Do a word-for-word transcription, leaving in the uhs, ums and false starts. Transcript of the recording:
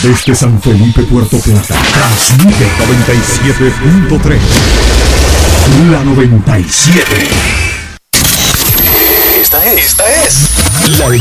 Desde San Felipe, Puerto Plata, transmite noventa y siete punto tres. La noventa y siete. Esta es, esta es la